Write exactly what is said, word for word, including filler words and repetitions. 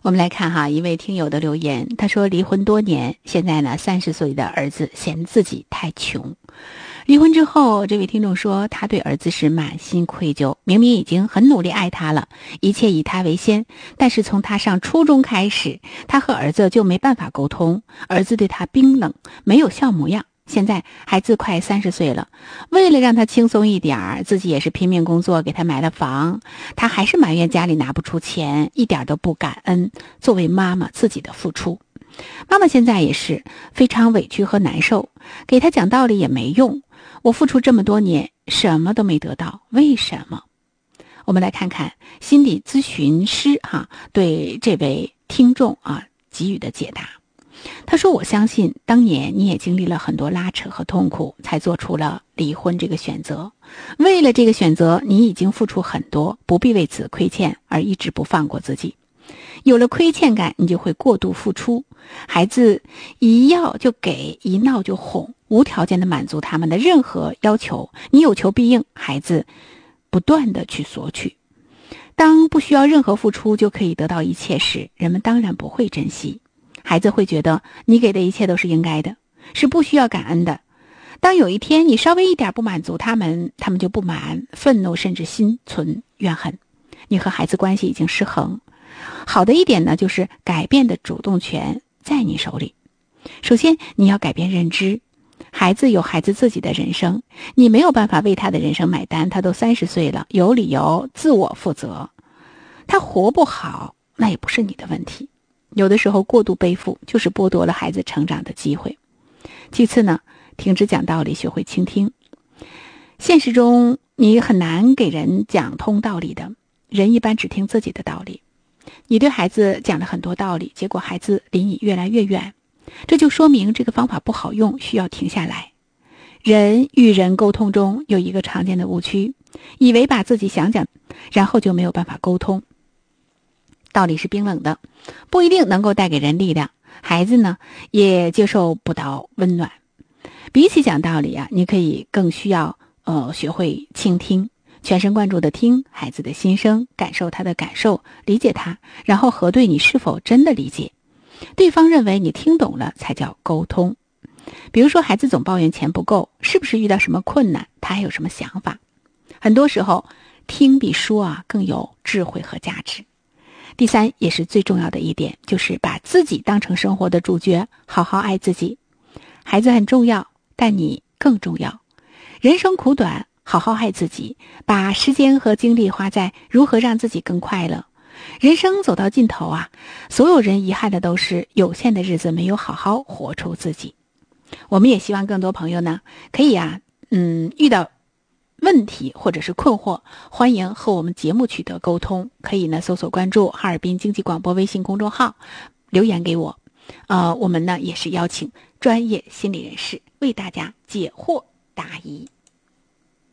我们来看哈，一位听友的留言，他说离婚多年，现在呢三十岁的儿子嫌自己太穷。离婚之后，这位听众说他对儿子是满心愧疚，明明已经很努力爱他了，一切以他为先，但是从他上初中开始，他和儿子就没办法沟通，儿子对他冰冷，没有笑模样。现在孩子快三十岁了，为了让他轻松一点儿，自己也是拼命工作给他买了房，他还是埋怨家里拿不出钱，一点都不感恩作为妈妈自己的付出。妈妈现在也是非常委屈和难受，给他讲道理也没用，我付出这么多年什么都没得到，为什么？我们来看看心理咨询师哈对这位听众啊给予的解答。他说，我相信当年你也经历了很多拉扯和痛苦，才做出了离婚这个选择。为了这个选择，你已经付出很多，不必为此亏欠而一直不放过自己。有了亏欠感，你就会过度付出，孩子一要就给，一闹就哄，无条件的满足他们的任何要求，你有求必应，孩子不断的去索取。当不需要任何付出就可以得到一切时，人们当然不会珍惜。孩子会觉得你给的一切都是应该的，是不需要感恩的。当有一天你稍微一点不满足他们，他们就不满、愤怒，甚至心存怨恨。你和孩子关系已经失衡。好的一点呢，就是改变的主动权在你手里。首先，你要改变认知。孩子有孩子自己的人生，你没有办法为他的人生买单，他都三十岁了，有理由自我负责。他活不好，那也不是你的问题。有的时候过度背负就是剥夺了孩子成长的机会。其次呢，停止讲道理，学会倾听。现实中你很难给人讲通道理的，人一般只听自己的道理。你对孩子讲了很多道理，结果孩子离你越来越远，这就说明这个方法不好用，需要停下来。人与人沟通中有一个常见的误区，以为把自己想讲，然后就没有办法沟通。道理是冰冷的，不一定能够带给人力量，孩子呢也接受不到温暖。比起讲道理啊，你可以更需要呃学会倾听，全神贯注地听孩子的心声，感受他的感受，理解他，然后核对你是否真的理解。对方认为你听懂了才叫沟通。比如说孩子总抱怨钱不够，是不是遇到什么困难，他还有什么想法？很多时候听比说啊更有智慧和价值。第三，也是最重要的一点，就是把自己当成生活的主角，好好爱自己。孩子很重要，但你更重要。人生苦短，好好爱自己，把时间和精力花在如何让自己更快乐。人生走到尽头啊，所有人遗憾的都是有限的日子没有好好活出自己。我们也希望更多朋友呢，可以啊，嗯，遇到问题或者是困惑，欢迎和我们节目取得沟通，可以呢搜索关注哈尔滨经济广播微信公众号，留言给我。呃，我们呢也是邀请专业心理人士为大家解惑答疑。